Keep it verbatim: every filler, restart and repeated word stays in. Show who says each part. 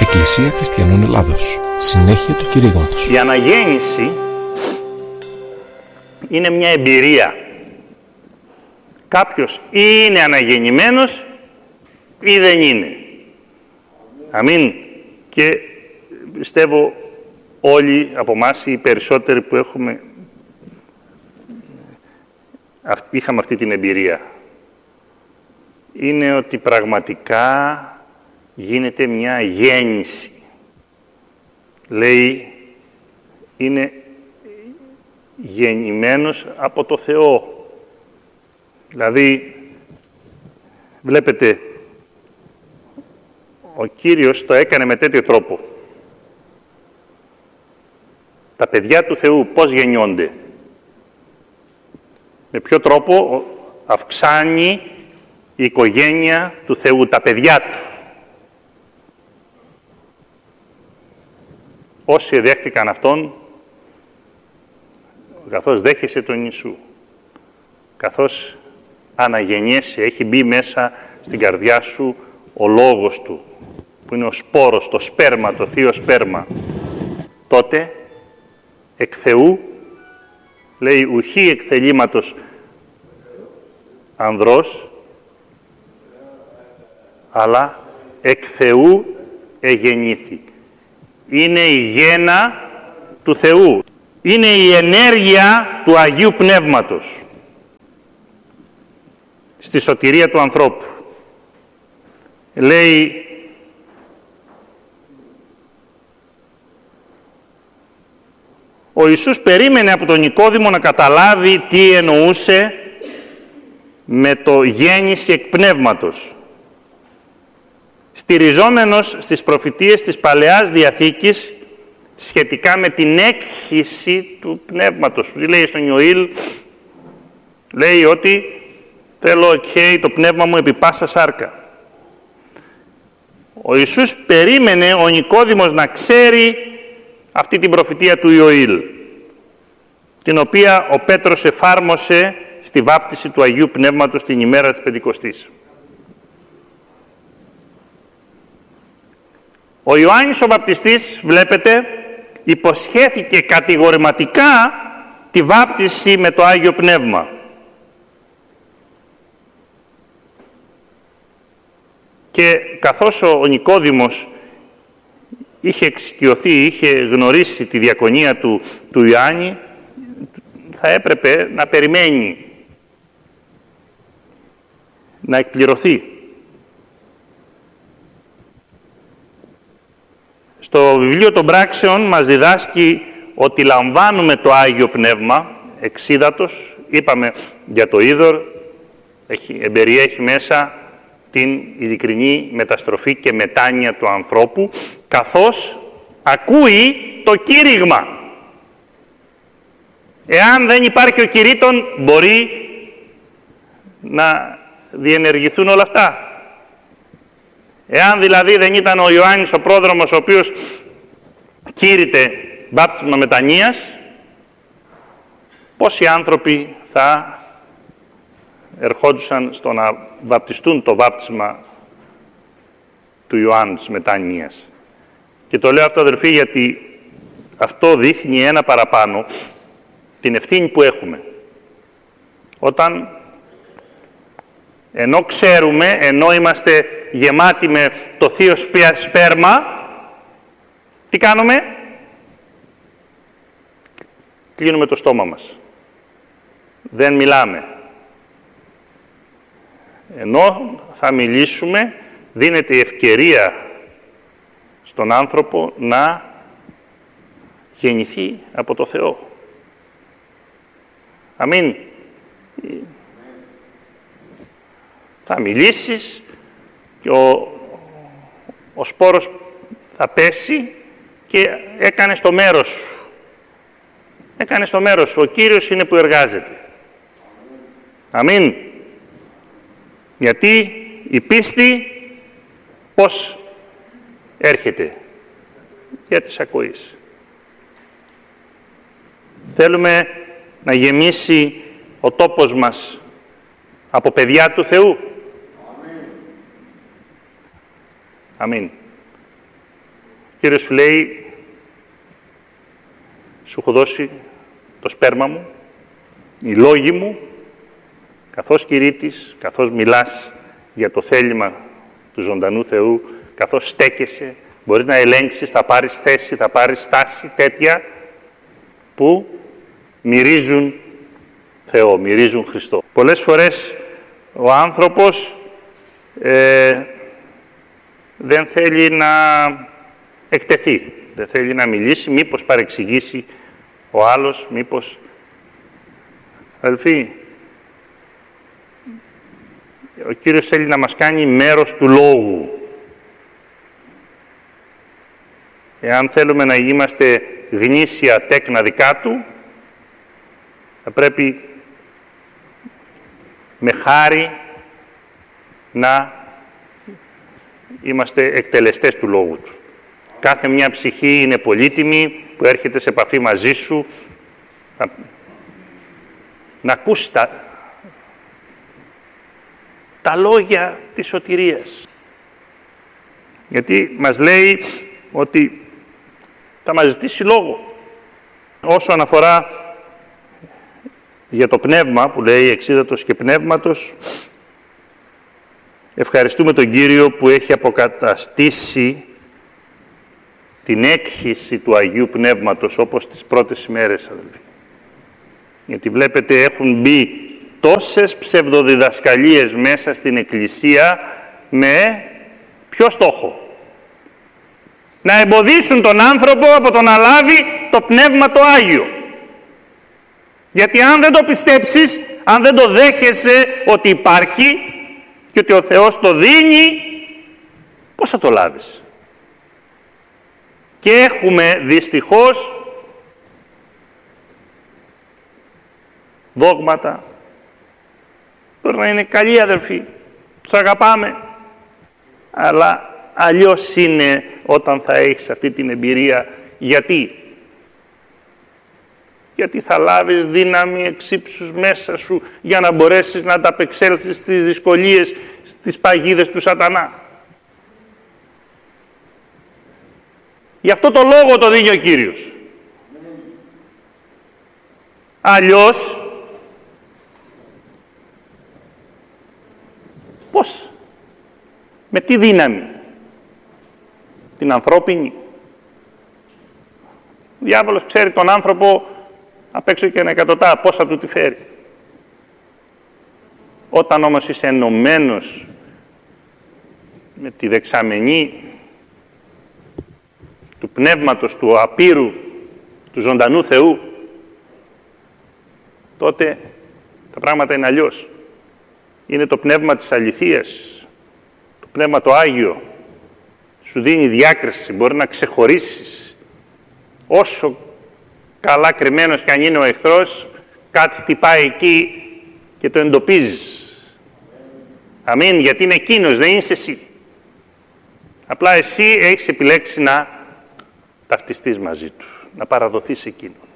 Speaker 1: Εκκλησία Χριστιανών Ελλάδος. Συνέχεια του κηρύγματος.
Speaker 2: Η αναγέννηση είναι μια εμπειρία. Κάποιος ή είναι αναγεννημένος ή δεν είναι. Αμήν. Και πιστεύω όλοι από εμάς, οι περισσότεροι που έχουμε, είχαμε αυτή την εμπειρία, είναι ότι πραγματικά γίνεται μια γέννηση. Λέει, είναι γεννημένος από το Θεό. Δηλαδή, βλέπετε, ο Κύριος το έκανε με τέτοιο τρόπο. Τα παιδιά του Θεού πώς γεννιόνται? Με ποιο τρόπο αυξάνει η οικογένεια του Θεού, τα παιδιά του. Όσοι δέχτηκαν Αυτόν, καθώς δέχεσαι τον Ιησού, καθώς αναγεννιέσαι, έχει μπει μέσα στην καρδιά σου ο Λόγος Του, που είναι ο σπόρος, το σπέρμα, το Θείο σπέρμα, τότε εκ Θεού, λέει, ουχή εκ θελήματος ανδρός, αλλά εκ Θεού εγεννήθη. Είναι η γέννα του Θεού. Είναι η ενέργεια του Αγίου Πνεύματος στη σωτηρία του ανθρώπου. Λέει, ο Ιησούς περίμενε από τον Νικόδημο να καταλάβει τι εννοούσε με το γέννηση εκ πνεύματος. Στηριζόμενος στις προφητείες της Παλαιάς Διαθήκης σχετικά με την έκχυση του πνεύματος. Τι λέει στον Ιωήλ? Λέει ότι θέλω και το πνεύμα μου επί πάσα σάρκα. Ο Ιησούς περίμενε ο Νικόδημος να ξέρει αυτή την προφητεία του Ιωήλ, την οποία ο Πέτρος εφάρμοσε στη βάπτιση του Αγίου Πνεύματος την ημέρα της Πεντηκοστής. Ο Ιωάννης ο Βαπτιστής, βλέπετε, υποσχέθηκε κατηγορηματικά τη βάπτιση με το Άγιο Πνεύμα. Και καθώς ο Νικόδημος είχε εξοικειωθεί, είχε γνωρίσει τη διακονία του, του Ιωάννη, θα έπρεπε να περιμένει να εκπληρωθεί. Στο βιβλίο των Πράξεων μας διδάσκει ότι λαμβάνουμε το Άγιο Πνεύμα εξίδατος. Είπαμε για το είδωρ, έχει, εμπεριέχει μέσα την ειλικρινή μεταστροφή και μετάνοια του ανθρώπου, καθώς ακούει το κήρυγμα. Εάν δεν υπάρχει ο κηρύττων, μπορεί να διενεργηθούν όλα αυτά. Εάν δηλαδή δεν ήταν ο Ιωάννης ο πρόδρομος, ο οποίος κήρυτε βάπτισμα μετανοίας, πόσοι άνθρωποι θα ερχόντουσαν στο να βαπτιστούν το βάπτισμα του Ιωάννου της μετανοίας? Και το λέω αυτό, αδελφοί, γιατί αυτό δείχνει ένα παραπάνω την ευθύνη που έχουμε. Όταν ενώ ξέρουμε, ενώ είμαστε γεμάτοι με το Θείο σπέρμα, τι κάνουμε? Κλείνουμε το στόμα μας. Δεν μιλάμε. Ενώ θα μιλήσουμε, δίνεται η ευκαιρία στον άνθρωπο να γεννηθεί από το Θεό. Αμήν. Θα μιλήσεις και ο, ο σπόρος θα πέσει και έκανες το μέρος σου. Έκανες το μέρος σου. Ο Κύριος είναι που εργάζεται. Αμήν. Γιατί η πίστη πώς έρχεται? Για της ακοής. Θέλουμε να γεμίσει ο τόπος μας από παιδιά του Θεού. Αμήν. Κύριος σου λέει, σου έχω δώσει το σπέρμα μου, οι λόγοι μου, καθώς κηρύττεις, καθώς μιλάς για το θέλημα του ζωντανού Θεού, καθώς στέκεσαι, μπορείς να ελέγξεις, θα πάρεις θέση, θα πάρεις στάση τέτοια που μυρίζουν Θεό, μυρίζουν Χριστό. Πολλές φορές ο άνθρωπος ε, δεν θέλει να εκτεθεί, δεν θέλει να μιλήσει, μήπως παρεξηγήσει ο άλλος, μήπως... Αδελφοί, ο Κύριος θέλει να μας κάνει μέρος του Λόγου. Εάν θέλουμε να είμαστε γνήσια τέκνα δικά Του, θα πρέπει με χάρη να είμαστε εκτελεστές του Λόγου Του. Κάθε μια ψυχή είναι πολύτιμη που έρχεται σε επαφή μαζί σου, να, να ακούσει τα, τα λόγια της σωτηρίας. Γιατί μας λέει ότι θα μας ζητήσει λόγο. Όσον αφορά για το πνεύμα, που λέει εξίδατος και πνεύματος, ευχαριστούμε τον Κύριο που έχει αποκαταστήσει την έκχυση του Αγίου Πνεύματος, όπως τις πρώτες ημέρες, αδελφοί. Γιατί βλέπετε έχουν μπει τόσες ψευδοδιδασκαλίες μέσα στην Εκκλησία με ποιο στόχο? Να εμποδίσουν τον άνθρωπο από το να λάβει το Πνεύμα το Άγιο. Γιατί αν δεν το πιστέψεις, αν δεν το δέχεσαι ότι υπάρχει και ότι ο Θεός το δίνει, πώς θα το λάβεις? Και έχουμε δυστυχώς δόγματα. Μπορεί να είναι καλοί αδελφοί, τους αγαπάμε, αλλά αλλιώς είναι όταν θα έχεις αυτή την εμπειρία. Γιατί? Γιατί θα λάβεις δύναμη εξύψους μέσα σου για να μπορέσεις να ανταπεξέλθεις στις δυσκολίες, στις παγίδες του σατανά. Γι' αυτό το λόγο το δίνει ο Κύριος. Αλλιώς, πώς, με τι δύναμη? Την ανθρώπινη? Ο διάβολος ξέρει τον άνθρωπο απ' έξω και ένα εκατοτά, πώς θα του τη φέρει. Όταν όμως είσαι ενωμένος με τη δεξαμενή του Πνεύματος, του απείρου, του ζωντανού Θεού, τότε τα πράγματα είναι αλλιώς. Είναι το Πνεύμα της αληθείας, το Πνεύμα το Άγιο. Σου δίνει διάκριση, μπορεί να ξεχωρίσεις. Όσο καλά κρυμμένος κι αν είναι ο εχθρός, κάτι χτυπάει εκεί και το εντοπίζεις. Αμήν, γιατί είναι εκείνος, δεν είσαι εσύ. Απλά εσύ έχεις επιλέξει να ταυτιστείς μαζί του, να παραδοθείς εκείνον.